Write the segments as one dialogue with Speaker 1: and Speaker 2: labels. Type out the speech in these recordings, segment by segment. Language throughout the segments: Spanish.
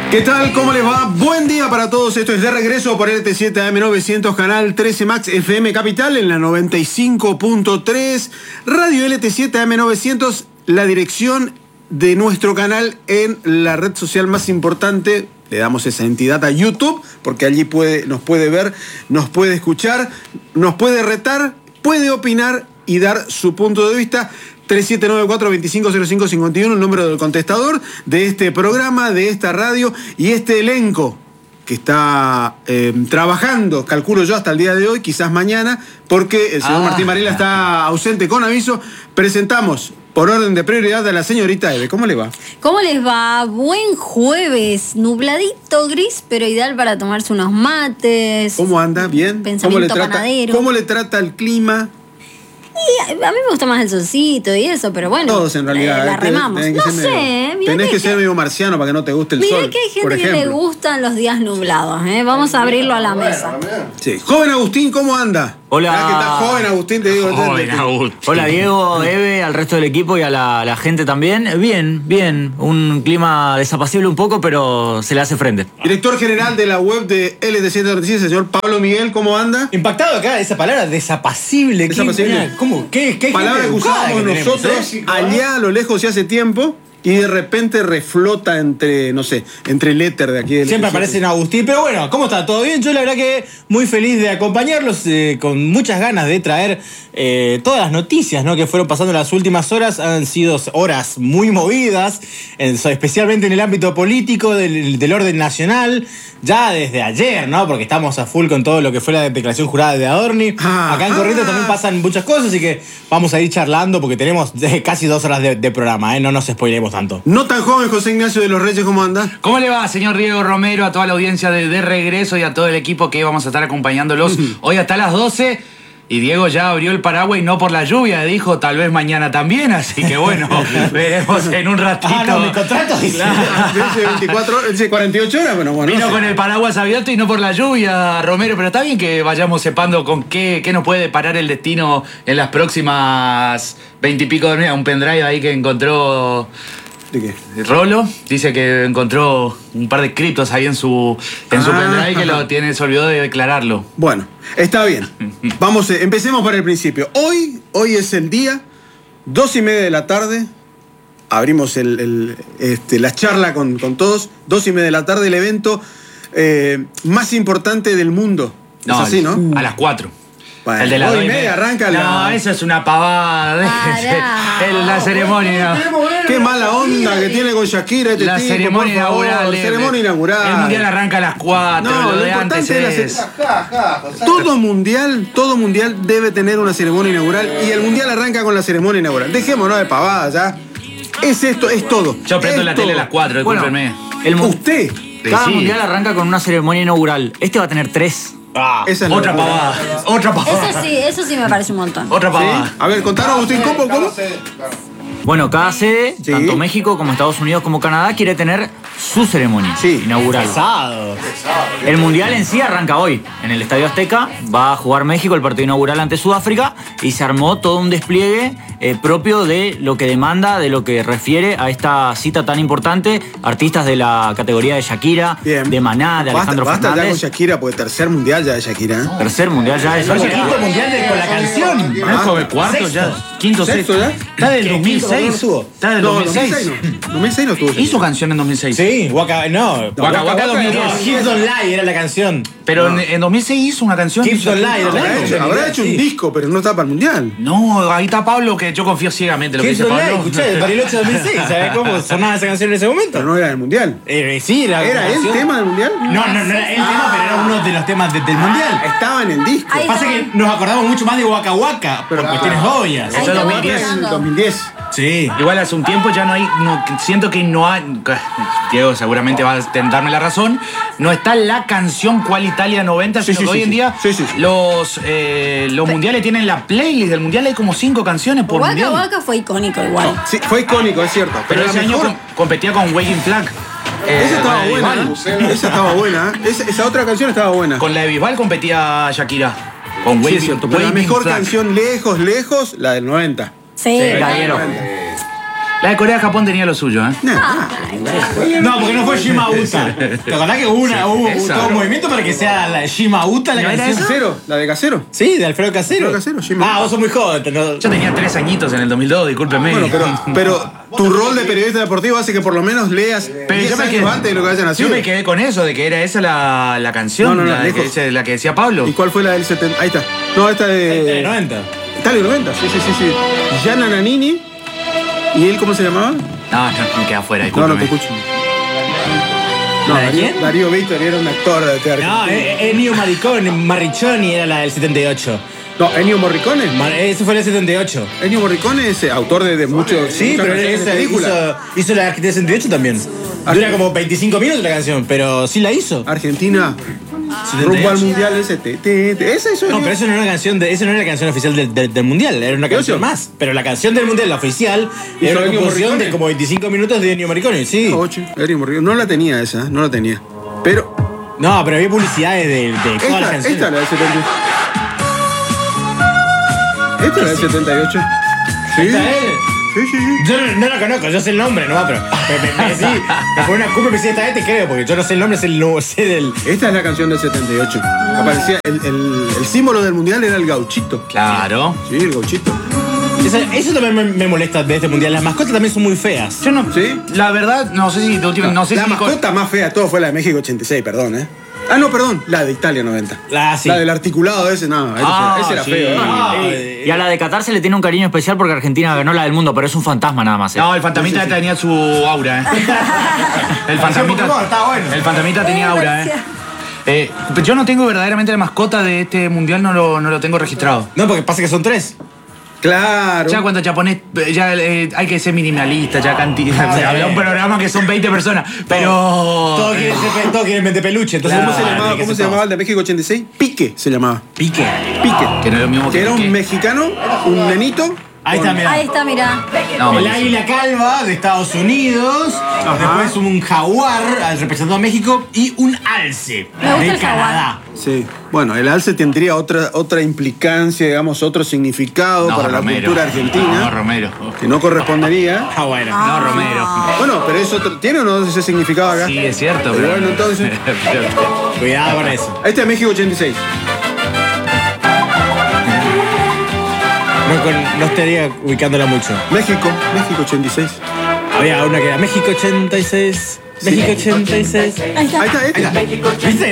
Speaker 1: ¿Qué tal? ¿Cómo les va? Buen día para todos. Esto es De Regreso por LT7 AM900, canal 13 Max FM Capital en la 95.3. Radio LT7 AM900, la dirección de nuestro canal en la red social más importante. Le damos esa entidad a YouTube, porque allí nos puede ver, nos puede escuchar, nos puede retar, puede opinar y dar su punto de vista. 3794-250551, el número del contestador de este programa, de esta radio y este elenco que está trabajando, calculo yo, hasta el día de hoy, quizás mañana, porque el señor Martín Varela está ausente con aviso. Presentamos, por orden de prioridad, a la señorita Eve. ¿Cómo le va?
Speaker 2: ¿Cómo les va? Buen jueves, nubladito, gris, pero ideal para tomarse unos mates.
Speaker 1: ¿Cómo anda? ¿Bien?
Speaker 2: Pensamiento panadero.
Speaker 1: ¿Cómo le trata el clima?
Speaker 2: Y a mí me gusta más el solcito y eso, pero bueno.
Speaker 1: Todos en realidad.
Speaker 2: La remamos. No sé.
Speaker 1: Tenés que ser medio marciano para que no te guste el sol.
Speaker 2: Mirá que hay gente que le gustan los días nublados, ¿eh? Vamos a abrirlo a la mesa.
Speaker 1: Sí. Joven Agustín, ¿cómo anda?
Speaker 3: Hola.
Speaker 1: ¿Verdad que está joven Agustín? Te digo.
Speaker 3: Joven Agustín. Hola Diego, Eve, al resto del equipo y a la gente también. Bien. Un clima desapacible un poco, pero se le hace frente.
Speaker 1: Director general de la web de LT7, el señor Pablo Miguel, ¿cómo anda?
Speaker 4: Impactado acá esa palabra, desapacible. ¿Cómo? ¿Qué
Speaker 1: palabra que usábamos nosotros allá a lo lejos y hace tiempo? Y de repente reflota entre, no sé, entre el éter de aquí.
Speaker 4: Siempre aparece en Agustín. Pero bueno, ¿cómo está? ¿Todo bien? Yo la verdad que muy feliz de acompañarlos, con muchas ganas de traer todas las noticias, ¿no?, que fueron pasando en las últimas horas. Han sido horas muy movidas, especialmente en el ámbito político, del orden nacional. Ya desde ayer, ¿no? Porque estamos a full con todo lo que fue la declaración jurada de Adorni. Acá en Corrientes también pasan muchas cosas, así que vamos a ir charlando porque tenemos casi 2 horas de programa, ¿eh? No nos spoilemos tanto.
Speaker 1: No tan joven, José Ignacio de los Reyes, ¿cómo anda?
Speaker 5: ¿Cómo le va, señor Diego Romero, a toda la audiencia de Regreso y a todo el equipo que vamos a estar acompañándolos hoy hasta las 12? Y Diego ya abrió el paraguas y no por la lluvia, dijo tal vez mañana también, así que bueno, veremos en un ratito.
Speaker 4: Mi contrato dice.
Speaker 1: Dice 24 horas, dice 48 horas, bueno.
Speaker 5: Vino con el paraguas abierto y no por la lluvia, Romero, pero está bien que vayamos sepando con qué nos puede parar el destino en las próximas 20 y pico de días. Un pendrive ahí que encontró...
Speaker 1: ¿De qué?
Speaker 5: Rolo dice que encontró un par de criptos ahí en su pendrive que se olvidó de declararlo.
Speaker 1: Bueno, está bien. Empecemos por el principio. Hoy es el día, 2:30 de la tarde. Abrimos la charla con todos. 2:30 de la tarde, el evento más importante del mundo.
Speaker 5: No,
Speaker 1: es así, ¿no?
Speaker 5: A las 4.
Speaker 1: Bueno,
Speaker 5: el de las
Speaker 1: 2:30 arranca
Speaker 5: No, eso es una pavada. La ceremonia.
Speaker 1: Qué mala onda que tiene con Shakira
Speaker 5: la
Speaker 1: tipo,
Speaker 5: ceremonia inaugural.
Speaker 1: Ceremonia inaugural.
Speaker 5: El mundial arranca a las 4.
Speaker 1: No,
Speaker 5: lo de antes es...
Speaker 1: Todo mundial debe tener una ceremonia inaugural y el mundial arranca con la ceremonia inaugural. Dejémonos de pavadas ya. Es esto, es todo.
Speaker 5: Yo prendo la tele a las 4, discúlpenme.
Speaker 1: Usted.
Speaker 3: Cada mundial arranca con una ceremonia inaugural. Este va a tener 3.
Speaker 5: Otra pavada.
Speaker 2: Eso sí me parece un montón.
Speaker 5: Otra pavada.
Speaker 1: ¿Sí? A ver, contanos, Agustín, ¿cómo?
Speaker 3: Bueno, cada sede, tanto México como Estados Unidos como Canadá, quiere tener su ceremonia inaugural.
Speaker 4: Pesado.
Speaker 3: El mundial en sí arranca hoy. En el Estadio Azteca va a jugar México el partido inaugural ante Sudáfrica y se armó todo un despliegue propio de lo que demanda, de lo que refiere a esta cita tan importante. Artistas de la categoría de Shakira, de Maná, de Alejandro Fernández.
Speaker 1: Basta ya con Shakira, porque tercer mundial ya de Shakira. ¿Eh?
Speaker 3: Tercer mundial ya es.
Speaker 4: Quinto mundial con la canción.
Speaker 5: ¿Cuarto ya?
Speaker 4: Quinto,
Speaker 1: sexto ya.
Speaker 5: Está del 2006. Está del 2006.
Speaker 1: 2006 no estuvo.
Speaker 5: Hizo canción en 2006.
Speaker 4: Sí, Waka Waka 2010. Hips Don't Lie era la canción.
Speaker 5: Pero en 2006 hizo una canción.
Speaker 4: Hips Don't Lie.
Speaker 1: Habrá hecho un disco, pero no está para el mundial.
Speaker 5: No, ahí está Pablo, que yo confío ciegamente en lo que dice Pablo.
Speaker 4: Escuché, Bariloche 2006. ¿Sabes cómo sonaba esa canción en ese momento?
Speaker 1: Pero no era del mundial.
Speaker 4: Sí,
Speaker 1: ¿Era el tema del mundial?
Speaker 4: No era el tema, pero era uno de los temas del mundial.
Speaker 1: Estaba en el disco.
Speaker 4: Pasa que nos acordamos mucho más de Waka Waka, por cuestiones obvias.
Speaker 5: Eso es 2010.
Speaker 4: Sí.
Speaker 5: Igual hace un tiempo ya no hay. Siento que no hay. Diego seguramente va a darme la razón. No está la canción Cual Italia 90, sino que hoy en día los mundiales tienen la playlist del mundial. Hay como 5 canciones por mundial.
Speaker 2: Waka Waka fue icónico igual.
Speaker 1: Sí, fue icónico, es cierto.
Speaker 5: Pero ese año competía con Waving Flag.
Speaker 1: Esa estaba buena. Esa estaba buena. Esa otra canción estaba buena.
Speaker 5: Con la de Bisbal competía Shakira. Con Waving,
Speaker 1: sí, es cierto, pero la mejor
Speaker 5: Flag.
Speaker 1: canción lejos, la del 90.
Speaker 2: Sí,
Speaker 3: Gaguero.
Speaker 5: La de Corea-Japón tenía lo suyo, ¿eh?
Speaker 4: No, porque no fue Shimauta. ¿Te acordás que hubo todo un movimiento para que sea la Shimauta la canción?
Speaker 1: Casero, la de Casero.
Speaker 4: Sí, de Alfredo Casero. Vos sos muy joven. No.
Speaker 5: Yo tenía 3 añitos en el 2002, discúlpeme.
Speaker 1: Bueno, pero tu rol de periodista deportivo hace que por lo menos leas 10 años antes de lo que hayan nacido.
Speaker 5: Yo me quedé con eso, de que era esa la canción, la que decía Pablo.
Speaker 1: ¿Y cuál fue la del 70? Ahí está. No, esta de
Speaker 4: 90.
Speaker 1: Está de 90, sí. Gianna Nannini. ¿Y él cómo se llamaba?
Speaker 5: No, me queda afuera, discúlpeme.
Speaker 1: No te escucho.
Speaker 4: ¿La de quién?
Speaker 1: Darío Víctor era un actor de teatro.
Speaker 4: No, Ennio Morricone era la del 78.
Speaker 1: No, Ennio Morricone.
Speaker 4: Eso fue el 78.
Speaker 1: Ennio Morricone es autor de muchos.
Speaker 4: Sí, pero hizo la del 78 también. Dura como 25 minutos la canción, pero sí la hizo.
Speaker 1: Argentina. 78. Rumbo al mundial ese. Esa hizo.
Speaker 4: No, pero eso no era una canción esa no era la canción oficial del mundial, era una canción más. Pero la canción del mundial, la oficial, era una composición de como 25 minutos de Ennio Morricone, sí.
Speaker 1: Ennio Morricone. No la tenía esa, no la tenía. Pero.
Speaker 4: No, pero había publicidades de todas las canciones.
Speaker 1: Esta es la del 78. Esta es la del 78. Sí. Sí.
Speaker 4: Yo no la conozco, yo sé el nombre, no pero me pone una culpa y me dice esta vez te creo, porque yo no sé el nombre, sé del.
Speaker 1: Esta es la canción del 78. Aparecía el símbolo del mundial era el gauchito.
Speaker 5: Claro.
Speaker 1: Sí, el gauchito.
Speaker 4: Eso también me molesta de este mundial. Las mascotas también son muy feas.
Speaker 5: Yo no. ¿Sí? La verdad, no sé si
Speaker 1: la mascota más fea de todo fue la de México 86, perdón, Ah, no, perdón, la de Italia 90.
Speaker 4: Sí.
Speaker 1: La del articulado ese, no, ese era feo.
Speaker 3: Y a la de Qatar se le tiene un cariño especial porque Argentina ganó la del mundo, pero es un fantasma nada más.
Speaker 5: No, el fantasmita tenía su aura, El fantasmita tenía aura, yo no tengo verdaderamente la mascota de este mundial, no lo tengo registrado.
Speaker 4: No, porque pasa que son 3.
Speaker 1: Claro.
Speaker 5: Ya cuando japonés, hay que ser minimalista, ya cantidad. Había un programa que son 20 personas, pero.
Speaker 4: Todos quieren vender peluche. Entonces,
Speaker 1: ¿Cómo se llamaba el de México 86? Pique se llamaba.
Speaker 4: Pique.
Speaker 1: Que no es lo mismo que era un mexicano, un nenito.
Speaker 4: Ahí está, mirá. No, el águila calva de Estados Unidos. Después un jaguar representando a México y un alce de Canadá.
Speaker 1: Sí. Bueno, el alce tendría otra implicancia, digamos, otro significado para la cultura argentina.
Speaker 5: No, Romero.
Speaker 1: Que no correspondería.
Speaker 5: No, Romero.
Speaker 1: Bueno, pero eso tiene o no ese significado acá.
Speaker 5: Sí, es cierto.
Speaker 1: Pero bueno, entonces.
Speaker 4: Cuidado con eso.
Speaker 1: Este es México 86.
Speaker 4: No estaría ubicándola mucho.
Speaker 1: México 86.
Speaker 4: Había una que era México 86. México 86.
Speaker 2: Ahí está.
Speaker 4: ¿Viste?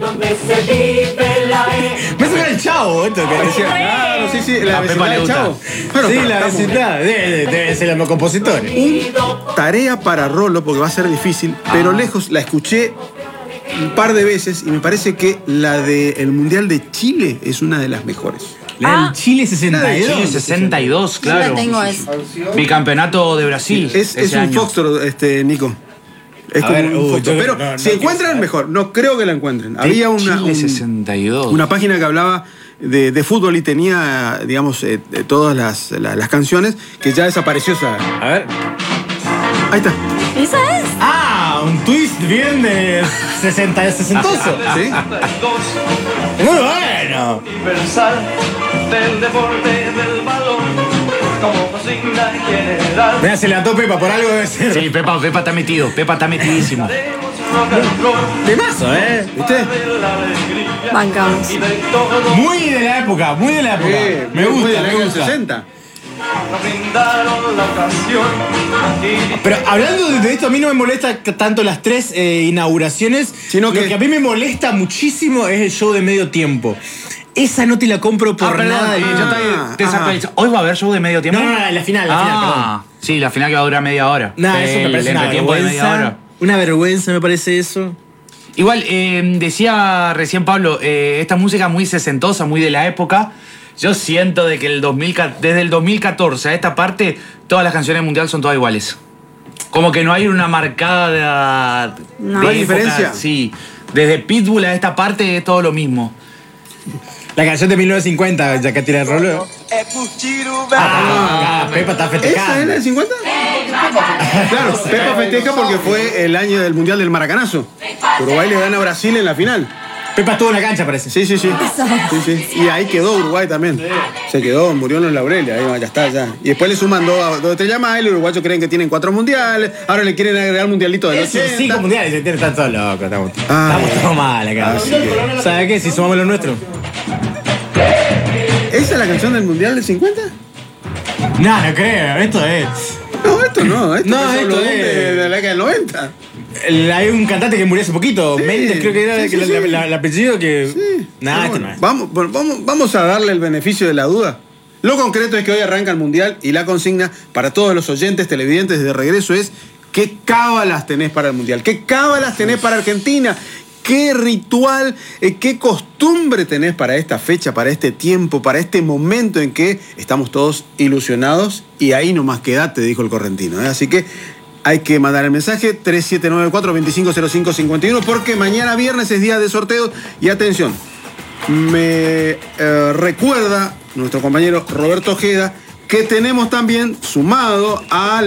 Speaker 4: Me suena el Chavo, esto que decía.
Speaker 1: Claro, sí, la vecindad del Chavo.
Speaker 4: Bueno, sí, la vecindad. Debe ser los compositores.
Speaker 1: Tarea para Rolo, porque va a ser difícil, pero lejos, la escuché un par de veces y me parece que la del Mundial de Chile es una de las mejores.
Speaker 4: La del Chile 62.
Speaker 5: Chile 62, claro.
Speaker 2: Yo la tengo esa.
Speaker 5: Bicampeonato de Brasil.
Speaker 1: Es un foxtrot, Nico. Es como un foxtrot. Pero si encuentran, mejor. No creo que la encuentren. Había
Speaker 5: Chile 62.
Speaker 1: Una página que hablaba de fútbol y tenía, digamos, todas las canciones, que ya desapareció esa.
Speaker 4: A ver.
Speaker 1: Ahí está.
Speaker 2: ¿Esa es?
Speaker 4: Un twist bien de 60-60oso.
Speaker 1: ¿Sí?
Speaker 4: Muy bueno.
Speaker 6: Universal del deporte del balón, como consigna general.
Speaker 4: Mira, se levantó Pepa, por algo debe ser.
Speaker 5: Sí, Pepa está metido, Pepa está metidísimo.
Speaker 4: Temazo, ¿viste?
Speaker 2: Bancamos.
Speaker 4: Muy de la época, muy de la época. Me gusta, me gusta.
Speaker 1: 60.
Speaker 4: Pero hablando de esto, a mí no me molesta tanto las 3 inauguraciones, sino que lo que a mí me molesta muchísimo es el show de medio tiempo. Esa no te la compro por nada.
Speaker 5: Yo te saco el... ¿Hoy va a haber show de medio tiempo?
Speaker 4: No, la final, perdón.
Speaker 5: Sí, la final que va a durar media hora.
Speaker 4: Eso me parece una vergüenza. Una vergüenza me parece eso.
Speaker 5: Igual, decía recién Pablo, esta música muy sesentosa, muy de la época. Yo siento de que desde el 2014 a esta parte, todas las canciones mundial son todas iguales. Como que no hay una marcada
Speaker 1: ¿No hay diferencia?
Speaker 5: Sí. Desde Pitbull a esta parte es todo lo mismo.
Speaker 4: La canción de 1950, ya que tira el rolo. Pepa está festejando.
Speaker 1: ¿Esa es la del 50? Claro, Pepa festeja porque fue el año del Mundial del Maracanazo. Uruguay le gana a Brasil en la final.
Speaker 4: Pepa estuvo en la cancha, parece.
Speaker 1: Sí. Y ahí quedó Uruguay también. Se quedó, murió en los Laureles, ahí ya está, ya. Y después le suman dos estrellas más, los uruguayos creen que tienen 4 mundiales, ahora le quieren agregar el mundialito de los 80.
Speaker 4: 5 mundiales, están todos locos, estamos todos mal acá. ¿Sabes qué? Si sumamos lo nuestro.
Speaker 1: ¿Esa es la canción del mundial del 50?
Speaker 4: No creo, esto es.
Speaker 1: No, esto no, esto
Speaker 4: es
Speaker 1: de la década del 90.
Speaker 4: Hay un cantante que murió hace poquito,
Speaker 1: Sí,
Speaker 4: Méndez creo que era
Speaker 1: sí.
Speaker 4: el apellido que...
Speaker 1: Sí.
Speaker 4: Nah,
Speaker 1: Bueno,
Speaker 4: esto no es.
Speaker 1: vamos a darle el beneficio de la duda. Lo concreto es que hoy arranca el mundial y la consigna para todos los oyentes televidentes de regreso es: ¿qué cábalas tenés para el mundial? ¿Qué cábalas tenés para Argentina? ¿Qué ritual, qué costumbre tenés para esta fecha, para este tiempo, para este momento en que estamos todos ilusionados? Y ahí nomás quedate, dijo el correntino. Así que hay que mandar el mensaje 3794-250551 porque mañana viernes es día de sorteos. Y atención, me recuerda nuestro compañero Roberto Ojeda que tenemos también sumado a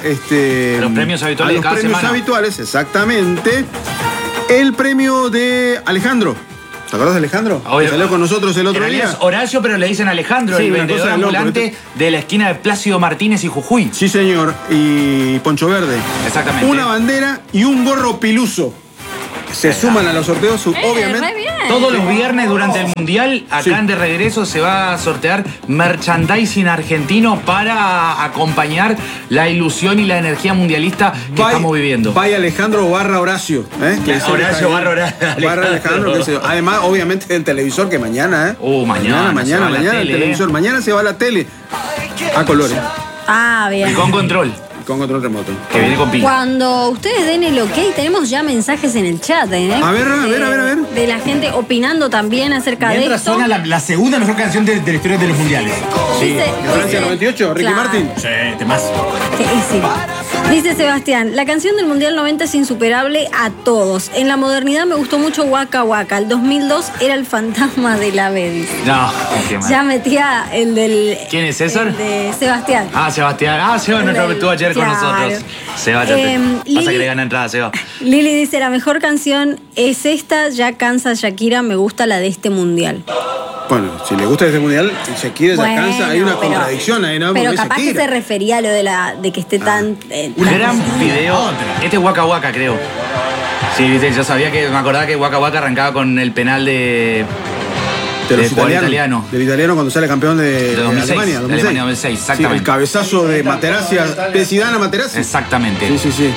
Speaker 5: los premios habituales de cada semana.
Speaker 1: Premios habituales, exactamente, el premio de Alejandro. ¿Te acuerdas de Alejandro?
Speaker 5: Obvio.
Speaker 1: Que salió con nosotros el otro día.
Speaker 5: Es Horacio, pero le dicen Alejandro,
Speaker 1: Sí,
Speaker 5: el
Speaker 1: una
Speaker 5: vendedor
Speaker 1: cosa de loco,
Speaker 5: ambulante de la esquina de Plácido Martínez y Jujuy.
Speaker 1: Sí, señor. Y Poncho Verde.
Speaker 5: Exactamente.
Speaker 1: Una bandera y un gorro piluso. Se suman a los sorteos, obviamente.
Speaker 2: Re bien.
Speaker 5: Todos los viernes durante el Mundial, acá
Speaker 1: Sí.
Speaker 5: en De Regreso, se va a sortear merchandising argentino para acompañar la ilusión y la energía mundialista que estamos viviendo.
Speaker 1: Vaya Alejandro barra Horacio. Que es
Speaker 5: Horacio barra Horacio.
Speaker 1: Barra Alejandro. Que además, obviamente, del televisor que mañana.
Speaker 5: Mañana se va a la
Speaker 1: el
Speaker 5: tele,
Speaker 1: televisor. Mañana se va a la tele. A colores.
Speaker 2: Bien.
Speaker 5: Y con control,
Speaker 1: Con control remoto.
Speaker 5: que viene con pila.
Speaker 2: Cuando ustedes den el ok, tenemos ya mensajes en el chat, ¿eh?
Speaker 1: A ver.
Speaker 2: De la gente opinando también acerca de
Speaker 4: Mientras
Speaker 2: esto.
Speaker 4: suena la segunda mejor canción de la historia de los mundiales.
Speaker 2: Dice,
Speaker 1: Francia 98, Ricky Martin.
Speaker 4: Sí, temazo.
Speaker 2: Sí. Dice Sebastián, la canción del Mundial 90 es insuperable a todos. En la modernidad me gustó mucho Waka Waka. El 2002 era el fantasma de la Bedis.
Speaker 5: No, qué mal.
Speaker 2: Ya metía el del...
Speaker 5: ¿Quién es César?
Speaker 2: El de Sebastián.
Speaker 5: Sebastián. Seba no
Speaker 2: Del-
Speaker 5: estuvo ayer con
Speaker 2: claro.
Speaker 5: nosotros. Seba, ya pasa
Speaker 2: Lili-
Speaker 5: que le gana entrada, Seba.
Speaker 2: Lili dice, la mejor canción es esta, Ya cansa Shakira, me gusta la de este Mundial.
Speaker 1: Bueno, si le gusta este mundial, Shakira ya
Speaker 2: Bueno,
Speaker 1: cansa. Hay una
Speaker 2: pero-
Speaker 1: contradicción ahí, ¿no?
Speaker 2: Pero
Speaker 1: Porque
Speaker 2: capaz que
Speaker 1: Shakira.
Speaker 2: se refería a lo de que esté tan...
Speaker 5: Un gran video. Este es Waka Waka, creo. Sí, viste, yo sabía que me acordaba que Waka Waka arrancaba con el penal de
Speaker 1: los
Speaker 5: jugador
Speaker 1: italianos.
Speaker 5: italiano.
Speaker 1: Del italiano cuando sale campeón de
Speaker 5: 2006,
Speaker 1: Alemania.
Speaker 5: de Alemania 2006, exactamente.
Speaker 1: Sí, el cabezazo de Materazzi, de Zidane a Materazzi.
Speaker 5: Exactamente.
Speaker 1: Sí.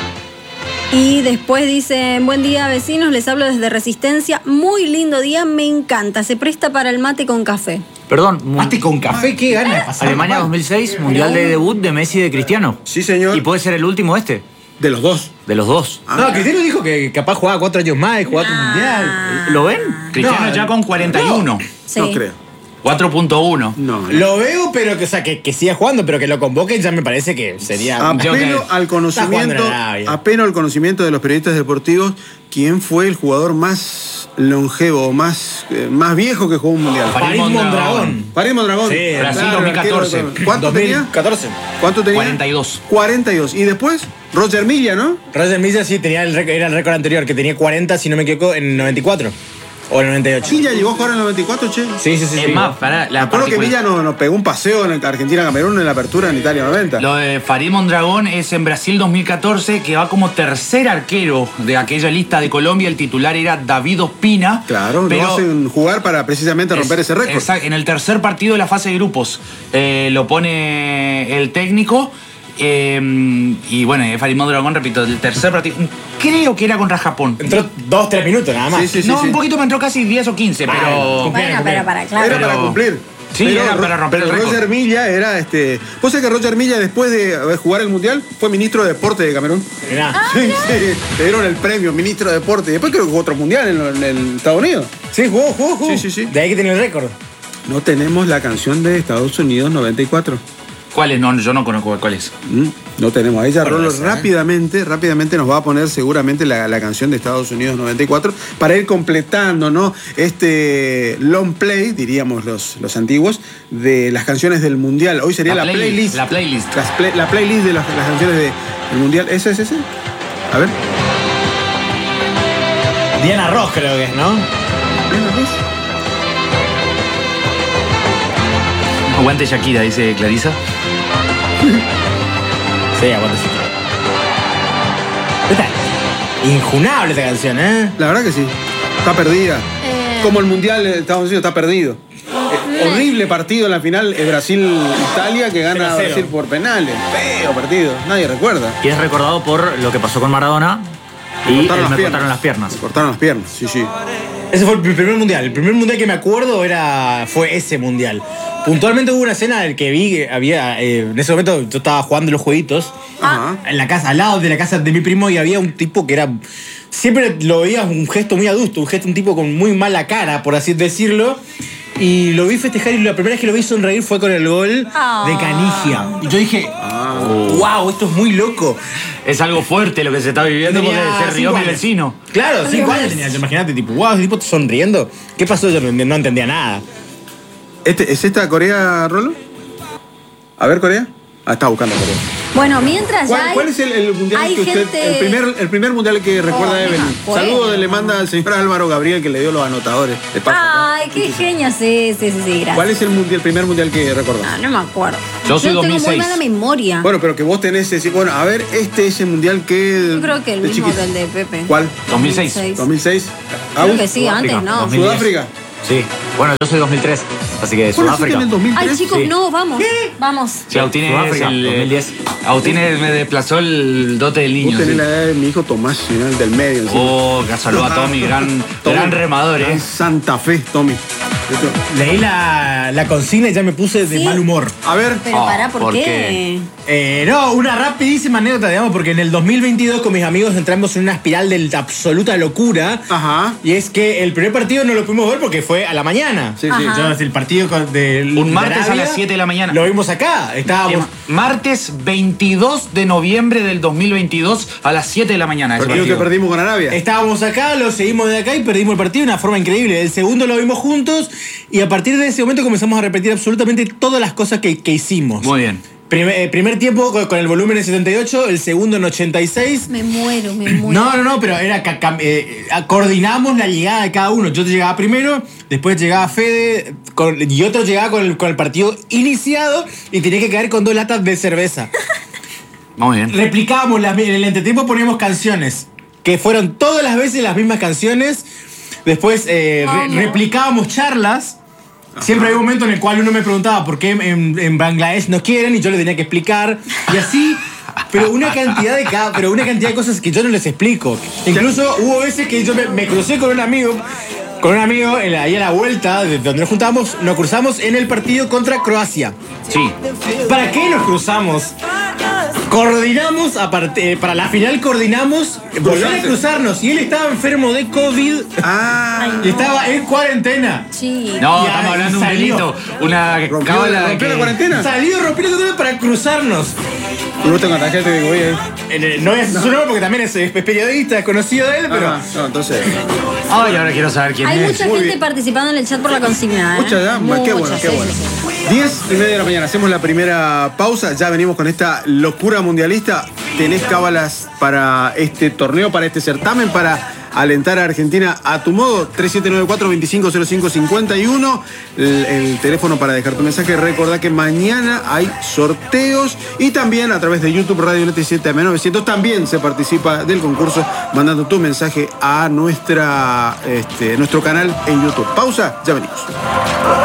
Speaker 2: Y después dicen, buen día vecinos, les hablo desde Resistencia, muy lindo día, me encanta, se presta para el mate con café.
Speaker 3: Perdón,
Speaker 4: Mate con café, qué ganas de pasar.
Speaker 3: Alemania 2006, mundial de debut de Messi y de Cristiano.
Speaker 1: Sí, señor.
Speaker 3: Y puede ser el último de
Speaker 1: De los dos.
Speaker 3: los dos.
Speaker 4: No, Cristiano dijo que capaz jugaba 4 años más y jugaba otro mundial.
Speaker 3: ¿Lo ven?
Speaker 5: Cristiano
Speaker 4: No,
Speaker 5: ya con 41.
Speaker 2: Sí.
Speaker 1: No creo.
Speaker 5: 4.1.
Speaker 1: No.
Speaker 4: Lo veo, pero que, o sea, que siga jugando, pero que lo convoquen ya me parece que sería...
Speaker 5: Yo
Speaker 1: Apelo
Speaker 5: que-
Speaker 1: al
Speaker 4: Está jugando
Speaker 1: conocimiento.
Speaker 4: en Arabia.
Speaker 1: Apelo al conocimiento de los periodistas deportivos. ¿Quién fue el jugador más longevo, más viejo que jugó un mundial?
Speaker 5: París Mondragón.
Speaker 1: París Mondragón.
Speaker 4: Sí,
Speaker 5: Brasil
Speaker 1: Claro,
Speaker 5: 2014.
Speaker 1: arquero de- ¿Cuánto tenía?
Speaker 4: 2014.
Speaker 1: ¿Cuánto tenía?
Speaker 5: 42.
Speaker 1: 42. Y después, Roger Milla, ¿no?
Speaker 4: Roger Milla sí tenía era el récord anterior, que tenía 40, si no me equivoco, en 94. O en 98.
Speaker 1: Milla llegó a jugar en el 94, che.
Speaker 4: Sí.
Speaker 5: Es más, para
Speaker 1: Me
Speaker 5: la
Speaker 1: acuerdo que Milla nos pegó un paseo en Argentina-Camerún en la apertura en Italia 90.
Speaker 5: Lo de Farid Mondragón es en Brasil 2014, que va como tercer arquero de aquella lista de Colombia. El titular era David Ospina.
Speaker 1: Claro,
Speaker 5: pero
Speaker 1: lo hacen jugar para precisamente romper ese récord.
Speaker 5: Exacto, en el tercer partido de la fase de grupos lo pone el técnico. Y bueno, Farid Mondragón, repito, el tercer partido. Creo que era contra Japón.
Speaker 4: Entró 2-3 minutos nada más.
Speaker 1: Sí,
Speaker 5: Un poquito me entró casi 10 o 15, pero.
Speaker 2: Bueno, pero para, claro.
Speaker 1: Era para cumplir.
Speaker 5: Sí, era para romper
Speaker 1: pero
Speaker 5: el récord.
Speaker 1: Roger Milla era ¿Vos sabés que Roger Milla, después de jugar el mundial, fue ministro de deporte de Camerún?
Speaker 4: Mirá.
Speaker 1: Sí. Le dieron el premio, ministro de deporte. Y después creo que jugó otro mundial en el Estados Unidos.
Speaker 4: Sí, jugó.
Speaker 1: Sí.
Speaker 4: De ahí que tenía el récord.
Speaker 1: No tenemos la canción de Estados Unidos 94.
Speaker 5: ¿Cuál es? No, yo no conozco cuál es.
Speaker 1: No tenemos. Ahí ya
Speaker 4: Bueno,
Speaker 1: Rolo
Speaker 4: esa,
Speaker 1: rápidamente nos va a poner seguramente la canción de Estados Unidos 94 para ir completando, ¿no? Este long play, diríamos los antiguos, de las canciones del Mundial. Hoy sería la playlist.
Speaker 5: La playlist.
Speaker 1: La playlist de las canciones del Mundial. ¿Ese es ese? A ver.
Speaker 4: Diana Ross creo que es, ¿no?
Speaker 5: Aguante Shakira, dice Clarisa.
Speaker 4: Sí, aguante Shakira. Está injunable esta canción, ¿eh?
Speaker 1: La verdad que sí. Está perdida. Como el Mundial de Estados Unidos está perdido. Horrible partido en la final Brasil-Italia que gana
Speaker 4: 0-0.
Speaker 1: Brasil por penales. Feo partido. Nadie recuerda.
Speaker 3: Y es recordado por lo que pasó con Maradona y me cortaron las piernas.
Speaker 1: Me cortaron las piernas, sí.
Speaker 4: Ese fue mi primer mundial. El primer mundial que me acuerdo fue ese mundial. Puntualmente hubo una escena en la que vi que había. En ese momento yo estaba jugando los jueguitos. En la casa, al lado de la casa de mi primo, y había un tipo que era. Siempre lo veía un gesto muy adusto, un tipo con muy mala cara, por así decirlo. Y lo vi festejar y la primera vez que lo vi sonreír fue con el gol de Canigia. Y yo dije, wow, esto es muy loco.
Speaker 5: Es algo fuerte lo que se está viviendo porque se rió mi vecino.
Speaker 4: Claro, 5 años tenía. Imagínate, tipo, wow, ese tipo sonriendo. ¿Qué pasó? Yo no entendía nada.
Speaker 1: ¿Es esta Corea, Rolo? A ver, Corea. Estaba buscando Corea.
Speaker 2: Bueno, mientras ya
Speaker 1: ¿Cuál es el mundial
Speaker 2: hay
Speaker 1: que usted,
Speaker 2: gente...
Speaker 1: el primer mundial que recuerda Evelyn? Saludos le manda al señor Álvaro Gabriel que le dio los anotadores.
Speaker 2: Ay, qué genia, sí, gracias.
Speaker 1: ¿Cuál es el primer mundial que recordás?
Speaker 2: No me acuerdo.
Speaker 5: Yo soy 2006.
Speaker 2: Tengo muy mala memoria.
Speaker 1: Bueno, pero que vos tenés ese... Bueno, a ver, este es el mundial que...
Speaker 2: Yo creo que el mismo del de Pepe.
Speaker 1: ¿Cuál?
Speaker 5: 2006.
Speaker 1: 2006.
Speaker 2: Creo que sí,
Speaker 3: Sudáfrica,
Speaker 2: antes no.
Speaker 3: 2010.
Speaker 1: Sudáfrica.
Speaker 3: Sí. Bueno, yo soy 2003, así que
Speaker 1: ¿Cuál es
Speaker 3: Sudáfrica.
Speaker 1: en el 2003?
Speaker 2: Ay, chicos,
Speaker 3: Sí.
Speaker 2: no, vamos. Vamos.
Speaker 5: Sí, Autine
Speaker 3: Sudáfrica,
Speaker 5: es el
Speaker 3: 2010.
Speaker 5: Autine me desplazó el dote del niño.
Speaker 1: Vos tenés
Speaker 5: Sí.
Speaker 1: la edad de mi hijo Tomás, el del medio. encima.
Speaker 5: Oh, que saludó a Tommy, gran remador,
Speaker 1: Gran Santa Fe, Tommy.
Speaker 4: Leí la consigna y ya me puse de
Speaker 2: Sí.
Speaker 4: mal humor.
Speaker 1: A ver.
Speaker 2: Pero pará, ¿por
Speaker 5: ¿por
Speaker 2: qué?
Speaker 4: No, una rapidísima anécdota, digamos, porque en el 2022 con mis amigos entramos en una espiral de absoluta locura.
Speaker 1: Ajá.
Speaker 4: Y es que el primer partido no lo pudimos ver porque fue a la mañana.
Speaker 1: Sí, sí.
Speaker 2: Ajá.
Speaker 4: Entonces, el partido
Speaker 5: Un martes a las 7 de la mañana.
Speaker 4: Lo vimos acá. Estábamos.
Speaker 5: Martes 22 de noviembre del 2022 a las 7 de la mañana. ese
Speaker 1: Partido que
Speaker 5: partido.
Speaker 1: perdimos con Arabia.
Speaker 4: Estábamos acá, lo seguimos de acá y perdimos el partido de una forma increíble. El segundo lo vimos juntos y a partir de ese momento comenzamos a repetir absolutamente todas las cosas que hicimos.
Speaker 5: Muy bien.
Speaker 4: Primer tiempo con el volumen en 78, el segundo en 86.
Speaker 2: Me muero.
Speaker 4: No, pero era coordinamos la llegada de cada uno. Yo llegaba primero, después llegaba Fede y otro llegaba con el partido iniciado y tenía que caer con 2 latas de cerveza.
Speaker 5: Muy bien.
Speaker 4: Replicábamos, en el entretiempo poníamos canciones, que fueron todas las veces las mismas canciones. Después replicábamos charlas. Siempre hay un momento en el cual uno me preguntaba por qué en Bangladesh no quieren y yo le tenía que explicar. Y así, pero una cantidad de cosas que yo no les explico. Incluso hubo veces que yo me crucé con un amigo ahí a la vuelta de donde nos juntábamos, nos cruzamos en el partido contra Croacia.
Speaker 5: Sí.
Speaker 4: ¿Para qué nos cruzamos? Coordinamos, para la final coordinamos volver a cruzarnos y él estaba enfermo de COVID y estaba en cuarentena.
Speaker 2: Sí.
Speaker 5: No,
Speaker 4: Y
Speaker 5: estamos
Speaker 4: ahí
Speaker 5: hablando de un
Speaker 4: salió.
Speaker 5: delito. Una cábala
Speaker 1: ¿Rompió la
Speaker 5: que...
Speaker 1: cuarentena?
Speaker 4: Salió rompiendo todo para cruzarnos.
Speaker 1: Y vos te contagiaste de COVID ahí.
Speaker 4: No es su nombre porque también es periodista, es conocido de él, pero...
Speaker 1: Ajá. No, entonces.
Speaker 5: Ay, ahora quiero saber quién
Speaker 2: Hay
Speaker 5: es.
Speaker 2: mucha
Speaker 1: Muy
Speaker 2: gente
Speaker 1: bien.
Speaker 2: participando en el chat por la consigna.
Speaker 1: Muchas llamas, qué bueno, qué bueno. 10:30 de la mañana, hacemos la primera pausa. Ya venimos con esta locura mundialista. ¿Tenés cábalas para este torneo, para este certamen, para alentar a Argentina a tu modo? 3794-250551. El teléfono para dejar tu mensaje. Recordá que mañana hay sorteos y también a través de YouTube Radio LT7 AM900 también se participa del concurso mandando tu mensaje a nuestro canal en YouTube. Pausa, ya venimos.